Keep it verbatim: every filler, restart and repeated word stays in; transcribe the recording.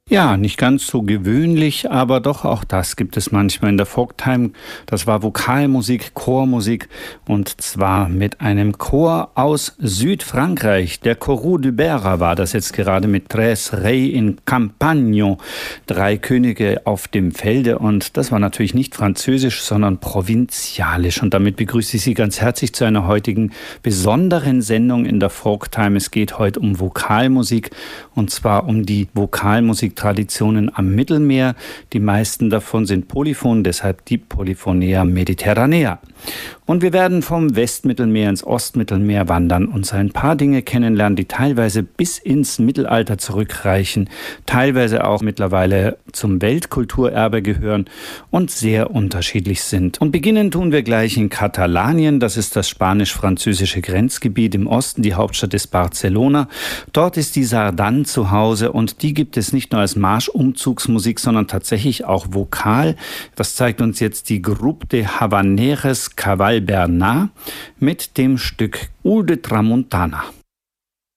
Ja, nicht ganz so gewöhnlich, aber doch auch das gibt es manchmal in der Folktime. Das war Vokalmusik, Chormusik und zwar mit einem Chor aus Südfrankreich. Der Chorus du Berra war das jetzt gerade mit Tres Reis in Campagno, drei Könige auf dem Felde, und das war natürlich nicht französisch, sondern provinzialisch. Und damit begrüße ich Sie ganz herzlich zu einer heutigen besonderen Sendung in der Folktime. Es geht heute um Vokalmusik, und zwar um die Vokalmusik Traditionen am Mittelmeer. Die meisten davon sind polyphon, deshalb die Polyphonea mediterranea. Und wir werden vom Westmittelmeer ins Ostmittelmeer wandern und ein paar Dinge kennenlernen, die teilweise bis ins Mittelalter zurückreichen, teilweise auch mittlerweile zum Weltkulturerbe gehören und sehr unterschiedlich sind. Und beginnen tun wir gleich in Katalanien. Das ist das spanisch-französische Grenzgebiet im Osten. Die Hauptstadt ist Barcelona. Dort ist die Sardane zu Hause, und die gibt es nicht nur als Marschumzugsmusik, sondern tatsächlich auch vokal. Das zeigt uns jetzt die Grup de Havaneres Cavall Bernat mit dem Stück Ul de Tramuntana.